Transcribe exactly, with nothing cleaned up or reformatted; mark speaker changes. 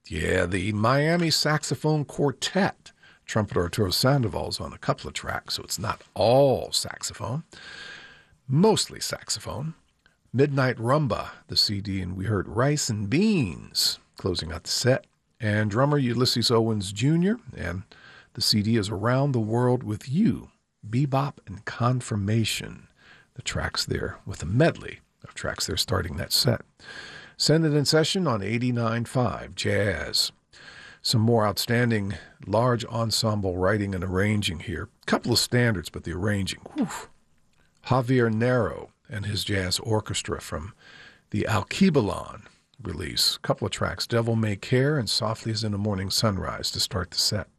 Speaker 1: Yeah, the Miami Saxophone Quartet. Trumpeter Arturo Sandoval's on a couple of tracks, so it's not all saxophone. Mostly saxophone. Midnight Rumba, the C D, and we heard Rice and Beans closing out the set. And drummer Ulysses Owens Junior, and the C D is Around the World with You, Bebop and Confirmation. The tracks there with a medley of tracks there starting that set. Send it in session on eighty-nine point five Jazz. Some more outstanding large ensemble writing and arranging here. Couple of standards, but the arranging, whew. Javier Narro and his jazz orchestra from the Alkebulan release. Couple of tracks, Devil May Care and Softly as in a Morning Sunrise to start the set.